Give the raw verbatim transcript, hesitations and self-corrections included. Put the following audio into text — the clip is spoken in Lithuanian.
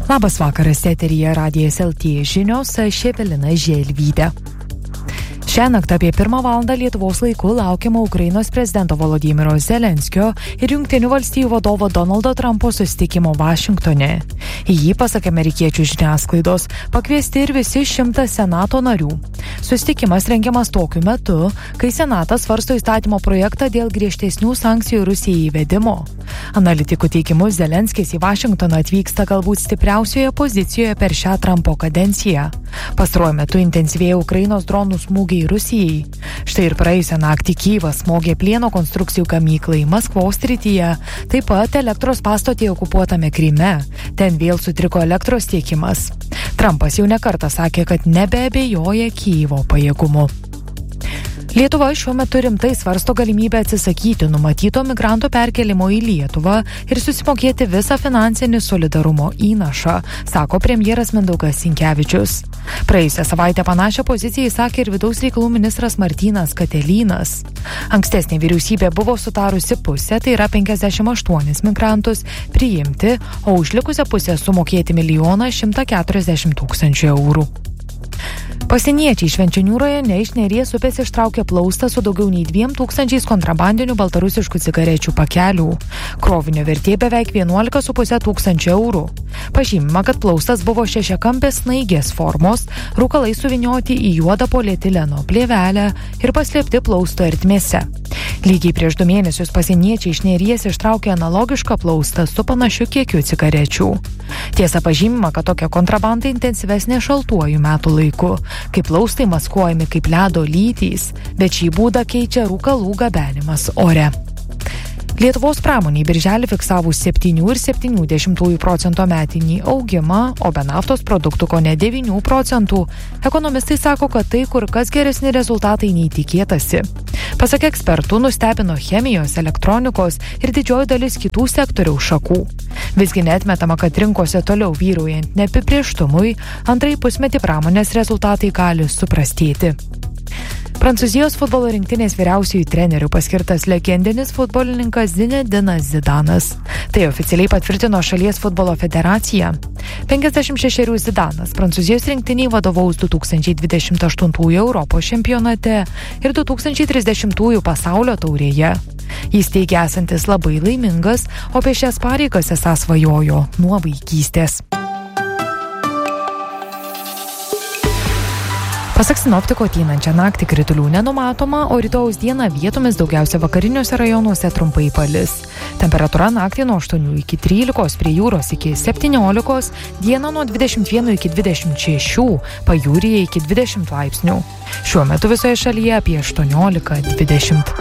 Labas vakaras, eteryje Radijas L T žinios, aš Evelina Želvytė. Šiąnakt apie pirmą valandą Lietuvos laiku laukiama Ukrainos prezidento Volodymyro Zelenskio ir Jungtinių valstijų vadovo Donaldo Trumpo susitikimo Vašingtone. Į jį, pasak amerikiečių žiniasklaidos, pakviesti ir visi šimtas senato narių. Susitikimas rengiamas tokiu metu, kai senatas svarsto įstatymo projektą dėl griežtesnių sankcijų Rusijai įvedimo. Analitikų teigimu Zelenskis į Vašingtoną atvyksta galbūt stipriausioje pozicijoje per šią Trumpo kadenciją. Pastaruoju metu intensyvėja Ukrainos dronų smūgiai Rusijai. Štai ir praėjusią naktį Kyjivas smogė plieno konstrukcijų gamyklai Maskvos srityje, taip pat elektros pastotėje okupuotame Kryme. Ten vėl sutriko elektros tiekimas. Trumpas jau nekartą sakė, kad nebeabejoja Kyjivo pajėgumu. Lietuva šiuo metu rimtai svarsto galimybę atsisakyti numatyto migrantų perkelimo į Lietuvą ir susimokėti visą finansinį solidarumo įnašą, sako premjeras Mindaugas Sinkevičius. Praėjusią savaitę panašią poziciją įsakė ir vidaus reikalų ministras Martynas Katelynas. Ankstesnė vyriausybė buvo sutarusi pusę, tai yra penkiasdešimt aštuonis migrantus, priimti, o už likusią pusę sumokėti milijoną šimtą keturiasdešimt tūkstančių eurų. Pasieniečiai Švenčionių rajone iš Neries upės ištraukė plaustą su daugiau nei dviem tūkstančiais kontrabandinių baltarusiškų cigarečių pakelių. Krovinio vertė beveik vienuolika su puse tūkstančio eurų. Pažymima, kad plaustas buvo šešiakampės snaigės formos, rūkalai suvynioti į juodą polietileno plėvelę ir paslėpti plausto ertmėse. Lygiai prieš du mėnesius pasieniečiai iš Neries ištraukė analogišką plaustą su panašiu kiekiu cigarečių. Tiesa, pažymima, kad tokia kontrabanda intensyvesnė šaltuoju metų laiku, kai plaustai maskuojami kaip ledo lytys, bet šį būdą keičia rūkalų gabenimas ore. Lietuvos pramoniai birželį fiksavo septyni ir septyni dešimtųjų procento metinį augimą, o be naftos produktų kone devyni procentų. Ekonomistai sako, kad tai kur kas geresni rezultatai nei tikėtasi. Pasak ekspertų, nustebino chemijos, elektronikos ir didžioji dalis kitų sektoriaus šakų. Visgi neatmetama, kad rinkose toliau vyraujant neapibrėžtumui, antrąjį pusmetį pramonės rezultatai gali suprastėti. Prancūzijos futbolo rinktinės vyriausiųjų trenerių paskirtas legendinis futbolininkas Zinedinas Zidanas. Tai oficialiai patvirtino šalies futbolo federacija. penkiasdešimt šešerių Zidanas Prancūzijos rinktiniai vadovaus du tūkstančiai dvidešimt aštuntųjų Europos čempionate ir du tūkstančiai trisdešimtųjų pasaulio taurėje. Jis teigia esantis labai laimingas, o apie šias pareigas esą svajojo nuo vaikystės. Pasak sinoptiko, ateinančią naktį kritulių nenumatoma, o rytojaus dieną vietomis daugiausia vakariniuose rajonuose trumpai palis. Temperatūra naktį nuo aštuonių iki trylikos, prie jūros iki septyniolikos, dieną nuo dvidešimt vieno iki dvidešimt šešių, pajūryje iki dvidešimt laipsnių. Šiuo metu visoje šalyje apie aštuoniolika dvidešimt.